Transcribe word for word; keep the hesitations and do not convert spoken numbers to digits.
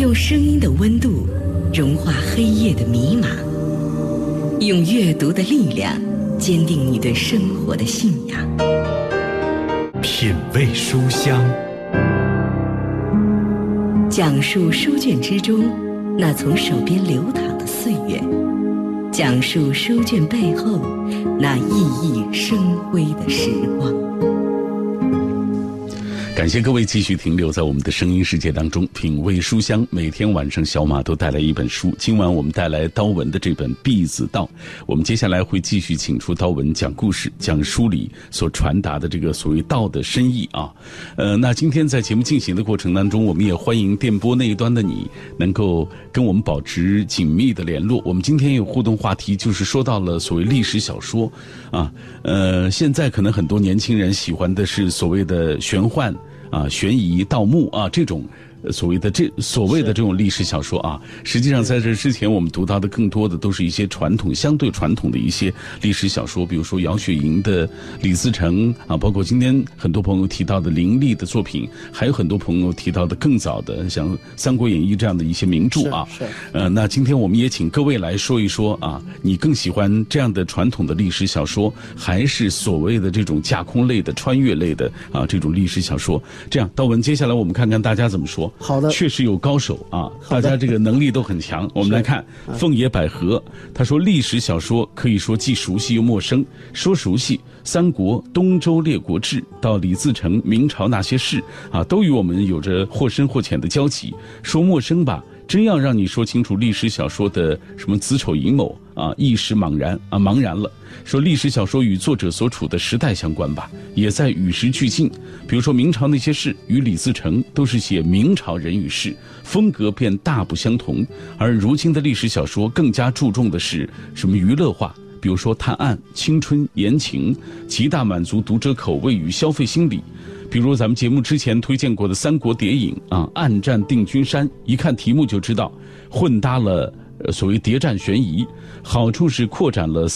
用声音的温度融化黑夜的迷茫，用阅读的力量坚定你对生活的信仰。 品味书香， 讲述书卷之中那从手边流淌的岁月，讲述书卷背后那熠熠生辉的时光。 感谢各位继续停留在我们的声音世界当中，品味书香。每天晚上小马都带来一本书，今晚我们带来刀文的这本《弟子道》。我们接下来会继续请出刀文讲故事，讲书里所传达的这个所谓道的深意啊。呃，那今天在节目进行的过程当中，我们也欢迎电波那一端的你能够跟我们保持紧密的联络。我们今天有互动话题，就是说到了所谓历史小说啊。呃，现在可能很多年轻人喜欢的是所谓的玄幻啊、悬疑、盗墓啊这种所谓的这所谓的这种历史小说啊，实际上在这之前我们读到的更多的都是一些传统相对传统的一些历史小说，比如说姚雪莹的李自成啊，包括今天很多朋友提到的林立的作品，还有很多朋友提到的更早的像《三国演义》这样的一些名著啊。 是是呃，那今天我们也请各位来说一说啊，你更喜欢这样的传统的历史小说，还是所谓的这种架空类的、穿越类的啊这种历史小说？这样，道文，接下来我们看看大家怎么说。 好的， 确实有高手啊，大家这个能力都很强。我们来看凤野百合，他说历史小说可以说既熟悉又陌生。说熟悉，三国、东周列国志到李自成、明朝那些事啊，都与我们有着或深或浅的交集。说陌生吧，真要让你说清楚历史小说的什么子丑寅卯啊，一时茫然啊茫然了。说历史小说与作者所处的时代相关吧，也在与时俱进。比如说明朝那些事与李自成都是写明朝人与事，风格便大不相同。而如今的历史小说更加注重的是什么娱乐化，比如说探案、青春、言情，极大满足读者口味与消费心理。比如咱们节目之前推荐过的三国谍影啊，暗战定军山，一看题目就知道混搭了所谓谍战悬疑，好处是扩展了